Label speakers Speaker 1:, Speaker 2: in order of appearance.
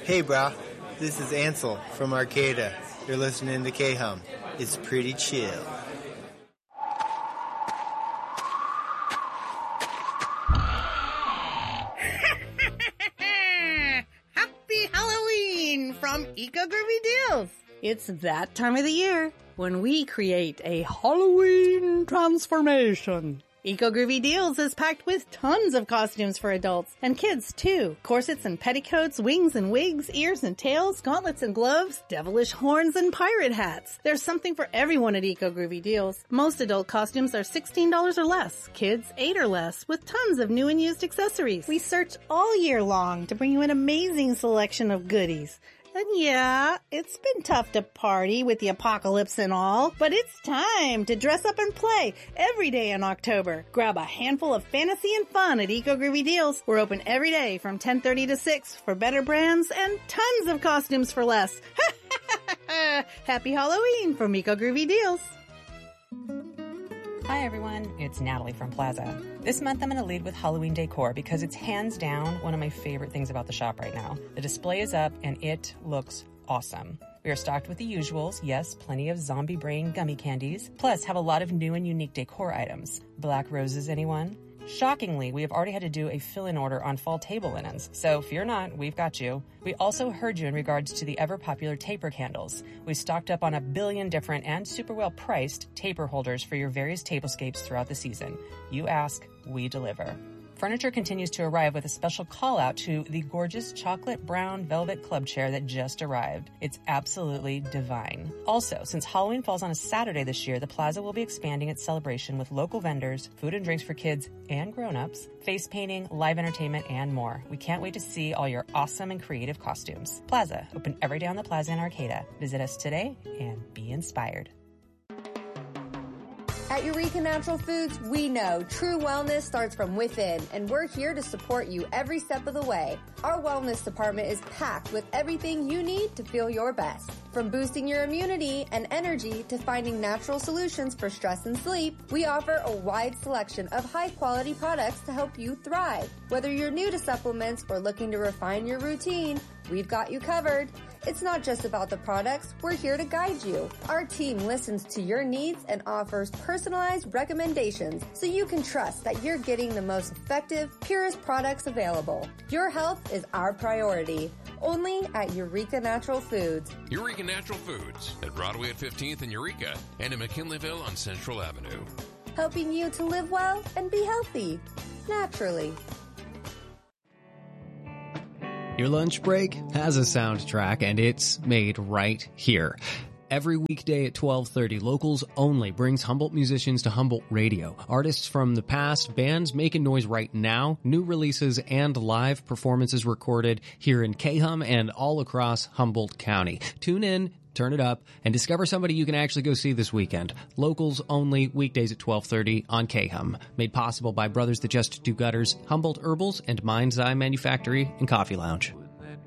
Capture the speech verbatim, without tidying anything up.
Speaker 1: Hey, brah. This is Ansel from Arcata. You're listening to K-Hum. It's pretty chill.
Speaker 2: Happy Halloween from Eco Groovy Deals. It's that time of the year when we create a Halloween transformation. Eco Groovy Deals is packed with tons of costumes for adults and kids too. Corsets and petticoats, wings and wigs, ears and tails, gauntlets and gloves, devilish horns and pirate hats. There's something for everyone at Eco Groovy Deals. Most adult costumes are sixteen dollars or less, kids eight dollars or less, with tons of new and used accessories. We search all year long to bring you an amazing selection of goodies. And yeah, it's been tough to party with the apocalypse and all, but it's time to dress up and play every day in October. Grab a handful of fantasy and fun at Eco Groovy Deals. We're open every day from ten thirty to six for better brands and tons of costumes for less. Happy Halloween from Eco Groovy Deals.
Speaker 3: Hi everyone, it's Natalie from Plaza. This month I'm going to lead with Halloween decor because it's hands down one of my favorite things about the shop right now. The display is up and it looks awesome. We are stocked with the usuals, yes, plenty of zombie brain gummy candies, plus have a lot of new and unique decor items. Black roses, anyone? Shockingly, we have already had to do a fill-in order on fall table linens, so fear not, we've got you. We also heard you in regards to the ever-popular taper candles. We stocked up on a billion different and super well-priced taper holders for your various tablescapes throughout the season. You ask, we deliver. Furniture continues to arrive with a special call out to the gorgeous chocolate brown velvet club chair that just arrived. It's absolutely divine. Also, since Halloween falls on a Saturday this year, the Plaza will be expanding its celebration with local vendors, food and drinks for kids and grown-ups, face painting, live entertainment, and more. We can't wait to see all your awesome and creative costumes. Plaza, open every day on the Plaza in Arcata. Visit us today and be inspired.
Speaker 4: At Eureka Natural Foods, we know true wellness starts from within, and we're here to support you every step of the way. Our wellness department is packed with everything you need to feel your best. From boosting your immunity and energy to finding natural solutions for stress and sleep, we offer a wide selection of high-quality products to help you thrive. Whether you're new to supplements or looking to refine your routine, we've got you covered. It's not just about the products, we're here to guide you. Our team listens to your needs and offers personalized recommendations so you can trust that you're getting the most effective, purest products available. Your health is our priority. Only at Eureka Natural Foods.
Speaker 5: Eureka Natural Foods at Broadway at fifteenth in Eureka and in McKinleyville on Central Avenue.
Speaker 4: Helping you to live well and be healthy, naturally.
Speaker 6: Your lunch break has a soundtrack, and it's made right here. Every weekday at twelve thirty, Locals Only brings Humboldt musicians to Humboldt Radio. Artists from the past, bands making noise right now, new releases, and live performances recorded here in K-Hum and all across Humboldt County. Tune in, turn it up, and discover somebody you can actually go see this weekend. Locals Only, weekdays at twelve thirty on K-Hum. Made possible by Brothers That Just Do Gutters, Humboldt Herbals, and Mind's Eye Manufactory and Coffee Lounge.